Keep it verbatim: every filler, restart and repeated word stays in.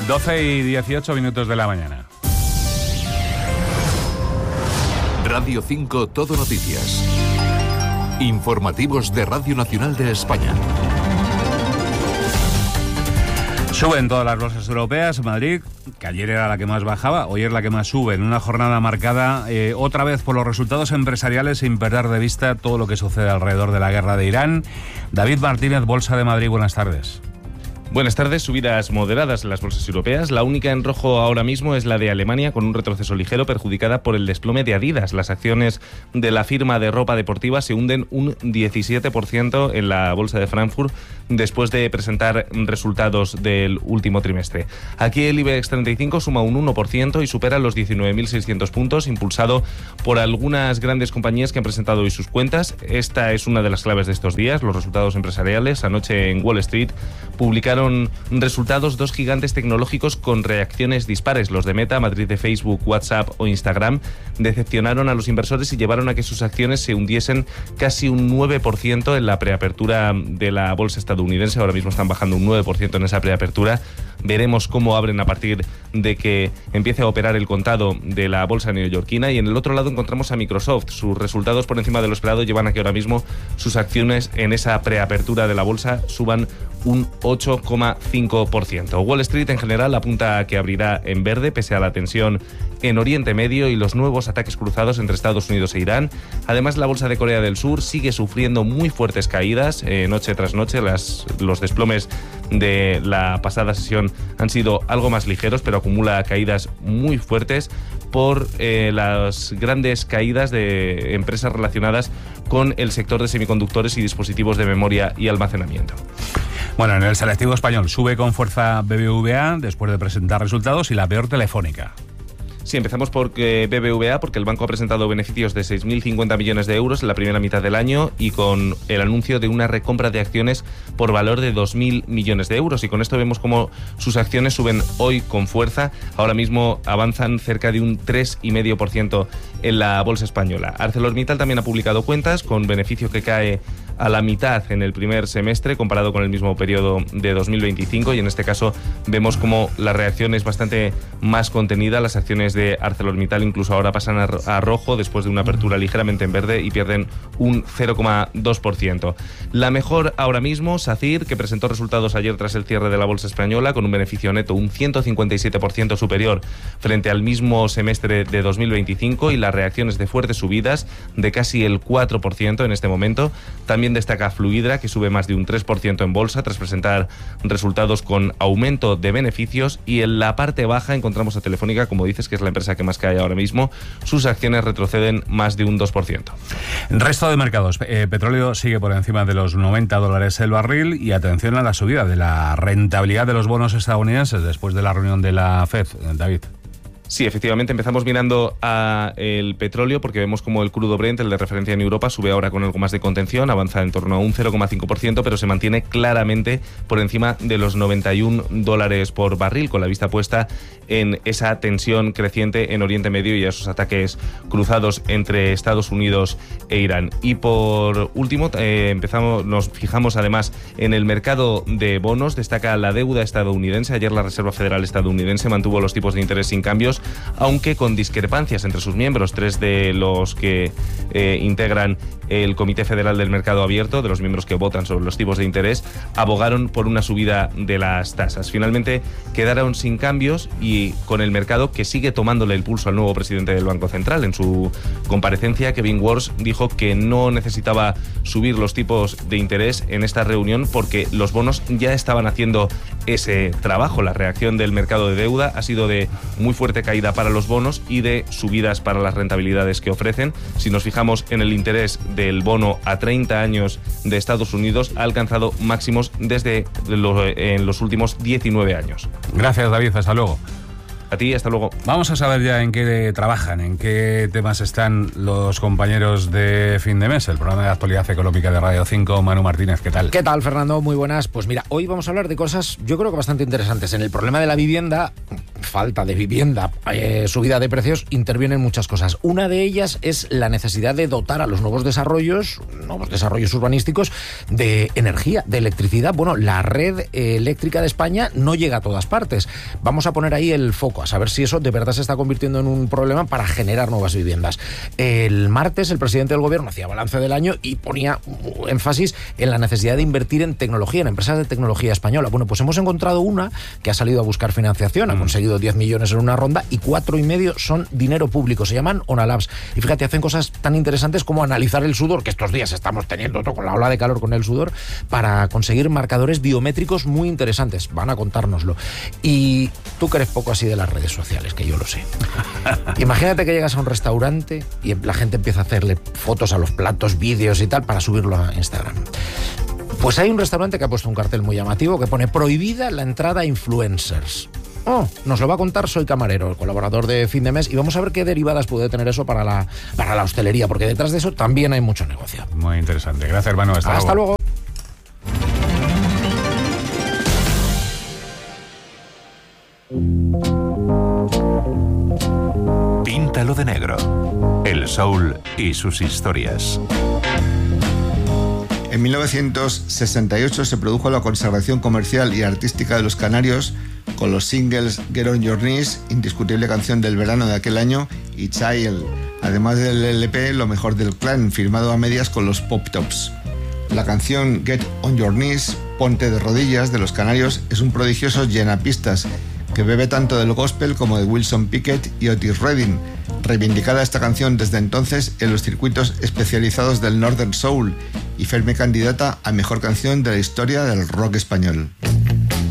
doce y dieciocho minutos de la mañana. Radio cinco Todo Noticias. Informativos de Radio Nacional de España. Suben todas las bolsas europeas. Madrid, que ayer era la que más bajaba, hoy es la que más sube, en una jornada marcada eh, otra vez por los resultados empresariales, sin perder de vista todo lo que sucede alrededor de la guerra de Irán. David Martínez, Bolsa de Madrid, buenas tardes. Buenas tardes, subidas moderadas en las bolsas europeas. La única en rojo ahora mismo es la de Alemania, con un retroceso ligero perjudicada por el desplome de Adidas. Las acciones de la firma de ropa deportiva se hunden un diecisiete por ciento en la bolsa de Frankfurt después de presentar resultados del último trimestre. Aquí el IBEX treinta y cinco suma un uno por ciento y supera los diecinueve mil seiscientos puntos, impulsado por algunas grandes compañías que han presentado hoy sus cuentas. Esta es una de las claves de estos días, los resultados empresariales. Anoche en Wall Street publicaron resultados dos gigantes tecnológicos con reacciones dispares. Los de Meta, matriz de Facebook, WhatsApp o Instagram, decepcionaron a los inversores y llevaron a que sus acciones se hundiesen casi un nueve por ciento en la preapertura de la bolsa estadounidense. Ahora mismo están bajando un nueve por ciento en esa preapertura. Veremos cómo abren a partir de que empiece a operar el contado de la bolsa neoyorquina. Y en el otro lado encontramos a Microsoft. Sus resultados por encima de lo esperado llevan a que ahora mismo sus acciones en esa preapertura de la bolsa suban un ocho coma cinco por ciento. Wall Street en general apunta a que abrirá en verde pese a la tensión en Oriente Medio y los nuevos ataques cruzados entre Estados Unidos e Irán. Además, la bolsa de Corea del Sur sigue sufriendo muy fuertes caídas eh, noche tras noche. Las, los desplomes de la pasada sesión han sido algo más ligeros, pero acumula caídas muy fuertes por eh, las grandes caídas de empresas relacionadas con el sector de semiconductores y dispositivos de memoria y almacenamiento. Bueno, en el selectivo español sube con fuerza B B V A después de presentar resultados y la peor Telefónica. Sí, empezamos por B B V A, porque el banco ha presentado beneficios de seis mil cincuenta millones de euros en la primera mitad del año y con el anuncio de una recompra de acciones por valor de dos mil millones de euros. Y con esto vemos cómo sus acciones suben hoy con fuerza. Ahora mismo avanzan cerca de un tres coma cinco por ciento en la bolsa española. ArcelorMittal también ha publicado cuentas con beneficio que cae a la mitad en el primer semestre comparado con el mismo periodo de dos mil veinticinco, y en este caso vemos como la reacción es bastante más contenida. Las acciones de ArcelorMittal incluso ahora pasan a, a rojo después de una apertura ligeramente en verde y pierden un cero coma dos por ciento. La mejor ahora mismo, SACIR, que presentó resultados ayer tras el cierre de la bolsa española con un beneficio neto un ciento cincuenta y siete por ciento superior frente al mismo semestre de dos mil veinticinco, y las reacciones de fuertes subidas de casi el cuatro por ciento en este momento. También destaca Fluidra, que sube más de un tres por ciento en bolsa tras presentar resultados con aumento de beneficios, y en la parte baja encontramos a Telefónica, como dices, que es la empresa que más cae ahora mismo. Sus acciones retroceden más de un dos por ciento. Resto de mercados. Eh, petróleo sigue por encima de los noventa dólares el barril, y atención a la subida de la rentabilidad de los bonos estadounidenses después de la reunión de la Fed. David. Sí, efectivamente, empezamos mirando a el petróleo porque vemos como el crudo Brent, el de referencia en Europa, sube ahora con algo más de contención, avanza en torno a un cero coma cinco por ciento, pero se mantiene claramente por encima de los noventa y un dólares por barril, con la vista puesta en esa tensión creciente en Oriente Medio y a esos ataques cruzados entre Estados Unidos e Irán. Y por último, eh, empezamos, nos fijamos además en el mercado de bonos. Destaca la deuda estadounidense. Ayer la Reserva Federal estadounidense mantuvo los tipos de interés sin cambios, aunque con discrepancias entre sus miembros. Tres de los que eh, integran el Comité Federal del Mercado Abierto, de los miembros que votan sobre los tipos de interés, abogaron por una subida de las tasas. Finalmente quedaron sin cambios y con el mercado que sigue tomándole el pulso al nuevo presidente del Banco Central. En su comparecencia, Kevin Warsh dijo que no necesitaba subir los tipos de interés en esta reunión porque los bonos ya estaban haciendo ese trabajo. La reacción del mercado de deuda ha sido de muy fuerte caída para los bonos y de subidas para las rentabilidades que ofrecen. Si nos fijamos en el interés del bono a treinta años de Estados Unidos, ha alcanzado máximos desde los, en los últimos diecinueve años. Gracias, David. Hasta luego. A ti, hasta luego. Vamos a saber ya en qué trabajan, en qué temas están los compañeros de Fin de Mes, el programa de actualidad económica de Radio cinco. Manu Martínez, ¿qué tal? ¿Qué tal, Fernando? Muy buenas. Pues mira, hoy vamos a hablar de cosas yo creo que bastante interesantes. En el problema de la vivienda, falta de vivienda, eh, subida de precios, intervienen muchas cosas. Una de ellas es la necesidad de dotar a los nuevos desarrollos, nuevos desarrollos urbanísticos, de energía, de electricidad. Bueno, la red eh, eléctrica de España no llega a todas partes. Vamos a poner ahí el foco, a saber si eso de verdad se está convirtiendo en un problema para generar nuevas viviendas. El martes el presidente del gobierno hacía balance del año y ponía énfasis en la necesidad de invertir en tecnología, en empresas de tecnología española. Bueno, pues hemos encontrado una que ha salido a buscar financiación, ha conseguido diez millones en una ronda y cuatro y medio son dinero público. Se llaman Onalabs. Y fíjate, hacen cosas tan interesantes como analizar el sudor, que estos días estamos teniendo todo con la ola de calor con el sudor, para conseguir marcadores biométricos muy interesantes. Van a contárnoslo. Y tú que eres poco así de las redes sociales, que yo lo sé. Imagínate que llegas a un restaurante y la gente empieza a hacerle fotos a los platos, vídeos y tal, para subirlo a Instagram. Pues hay un restaurante que ha puesto un cartel muy llamativo que pone: prohibida la entrada a influencers. Oh, nos lo va a contar Soy Camarero, el colaborador de Fin de Mes, y vamos a ver qué derivadas puede tener eso para la, para la hostelería, porque detrás de eso también hay mucho negocio. Muy interesante. Gracias, hermano. Hasta, Hasta luego. luego. Píntalo de negro. El soul y sus historias. En mil novecientos sesenta y ocho se produjo la consagración comercial y artística de los canarios con los singles Get On Your Knees, indiscutible canción del verano de aquel año, y Child, además del L P Lo Mejor del Clan, firmado a medias con los Pop Tops. La canción Get On Your Knees, Ponte de Rodillas, de los canarios, es un prodigioso llenapistas que bebe tanto del gospel como de Wilson Pickett y Otis Redding, reivindicada esta canción desde entonces en los circuitos especializados del Northern Soul y firme candidata a mejor canción de la historia del rock español.